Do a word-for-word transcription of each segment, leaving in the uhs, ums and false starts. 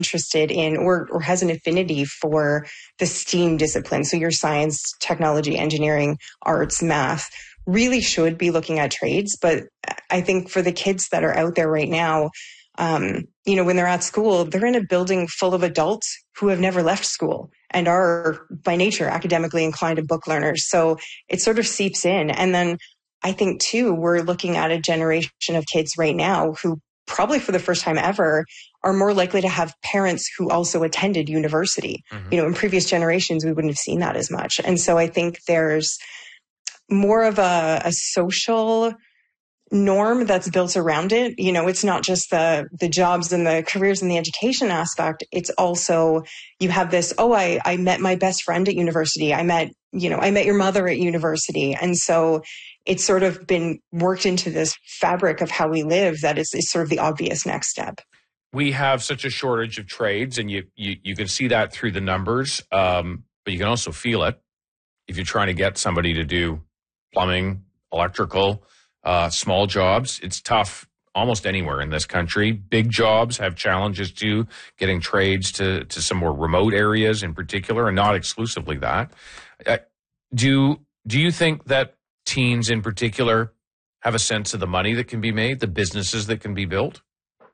interested in or, or has an affinity for the STEAM discipline, so your science, technology, engineering, arts, math, really should be looking at trades. But I think for the kids that are out there right now, um, you know, when they're at school, they're in a building full of adults who have never left school and are by nature academically inclined and book learners. So it sort of seeps in. And then I think too, we're looking at a generation of kids right now who probably for the first time ever are more likely to have parents who also attended university. Mm-hmm. You know, in previous generations, we wouldn't have seen that as much. And so I think there's more of a, a social norm that's built around it. You know, it's not just the the jobs and the careers and the education aspect. It's also, you have this, oh, I, I met my best friend at university. I met, you know, I met your mother at university. And so it's sort of been worked into this fabric of how we live that is, is sort of the obvious next step. We have such a shortage of trades, and you you, you can see that through the numbers, um, but you can also feel it if you're trying to get somebody to do plumbing, electrical, uh, small jobs. It's tough almost anywhere in this country. Big jobs have challenges too, getting trades to, to some more remote areas in particular, and not exclusively that. Uh, do do you think that teens in particular have a sense of the money that can be made, the businesses that can be built?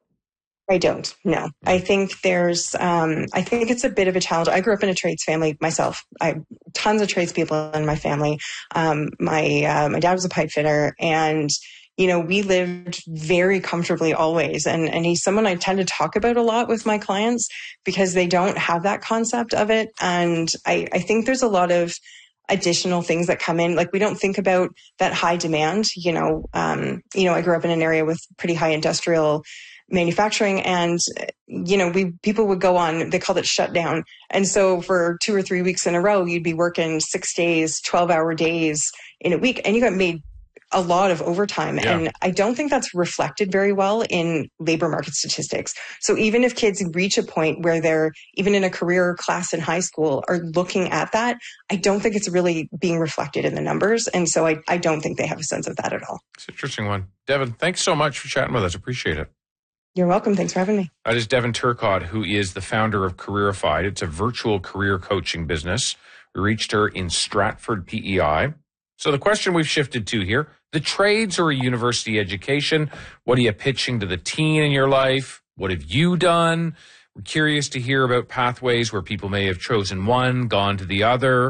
I don't, no. I think there's, um, I think it's a bit of a challenge. I grew up in a trades family myself. I have tons of tradespeople in my family. Um, my, uh, my dad was a pipe fitter, and, you know, we lived very comfortably always. And, and he's someone I tend to talk about a lot with my clients because they don't have that concept of it. And I, I think there's a lot of additional things that come in. Like, we don't think about that high demand, you know, um, you know, I grew up in an area with pretty high industrial manufacturing, and you know, we people would go on, they called it shutdown, and so for two or three weeks in a row you'd be working six days, twelve hour days in a week, and you got made a lot of overtime. Yeah. And I don't think that's reflected very well in labor market statistics. So even if kids reach a point where they're even in a career class in high school are looking at that, I don't think it's really being reflected in the numbers. And so I, I don't think they have a sense of that at all. It's an interesting one. Devin, thanks so much for chatting with us. Appreciate it. You're welcome. Thanks for having me. That is Devin Turcotte, who is the founder of Careerified. It's a virtual career coaching business. We reached her in Stratford, P E I. So the question we've shifted to here, the trades or a university education, what are you pitching to the teen in your life? What have you done? We're curious to hear about pathways where people may have chosen one, gone to the other,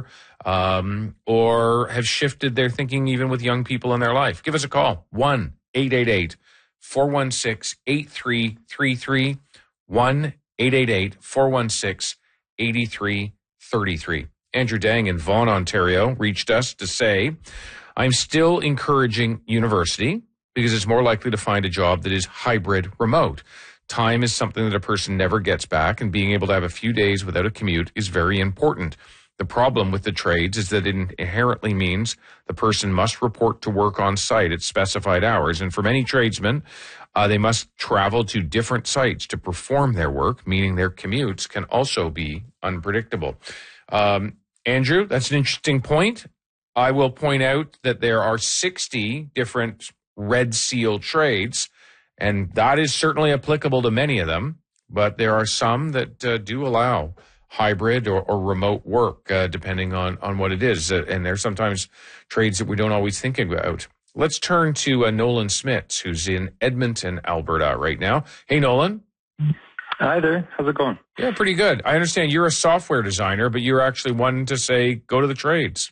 um, or have shifted their thinking even with young people in their life. Give us a call, one eight eight eight, four one six, eight three three three, one eight eight eight, four one six, eight three three three. Andrew Dang in Vaughan, Ontario, reached us to say, I'm still encouraging university because it's more likely to find a job that is hybrid remote. Time is something that a person never gets back, and being able to have a few days without a commute is very important. The problem with the trades is that it inherently means the person must report to work on site at specified hours. And for many tradesmen, uh, they must travel to different sites to perform their work, meaning their commutes can also be unpredictable. Um, Andrew, that's an interesting point. I will point out that there are sixty different Red Seal trades, and that is certainly applicable to many of them, but there are some that uh, do allow hybrid or, or remote work, uh, depending on, on what it is. Uh, and there's sometimes trades that we don't always think about. Let's turn to uh, Nolan Smits, who's in Edmonton, Alberta right now. Hey, Nolan. Hi there. How's it going? Yeah, pretty good. I understand you're a software designer, but you're actually one to say, go to the trades.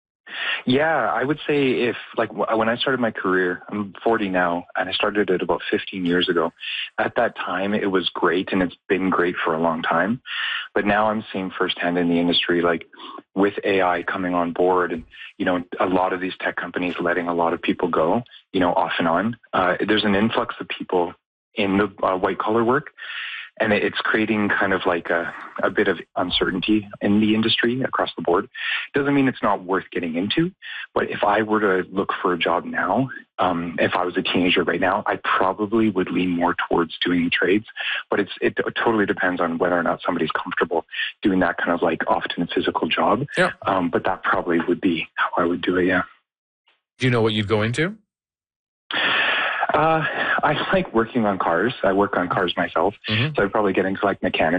Yeah, I would say if, like, when I started my career, I'm forty now, and I started it about fifteen years ago. At that time, it was great, and it's been great for a long time. But now I'm seeing firsthand in the industry, like, with A I coming on board and, you know, a lot of these tech companies letting a lot of people go, you know, off and on, uh, there's an influx of people in the uh, white-collar work. And it's creating kind of like a, a bit of uncertainty in the industry across the board. Doesn't mean it's not worth getting into, but if I were to look for a job now, um, if I was a teenager right now, I probably would lean more towards doing trades. But it's it totally depends on whether or not somebody's comfortable doing that kind of like often physical job. Yeah. Um, but that probably would be how I would do it, yeah. Do you know what you'd go into? Uh, I like working on cars. I work on cars myself, Mm-hmm. so I'd probably get into like mechanics